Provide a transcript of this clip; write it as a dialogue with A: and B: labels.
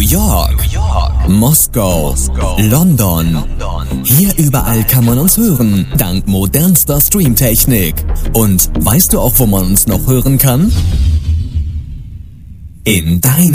A: York, Moskau, London. Hier überall kann man uns hören, dank modernster Streamtechnik. Und weißt du auch, wo man uns noch hören kann? In deinem